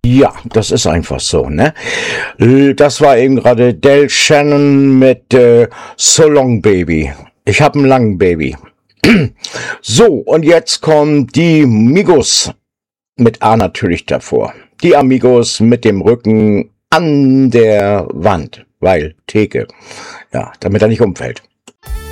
Ja, das ist einfach so, ne? Das war eben gerade Del Shannon mit So Long Baby. Ich hab einen langen Baby. So, und jetzt kommen die Migos mit A natürlich davor. Die Amigos mit dem Rücken an der Wand, weil Theke. Ja, damit er nicht umfällt.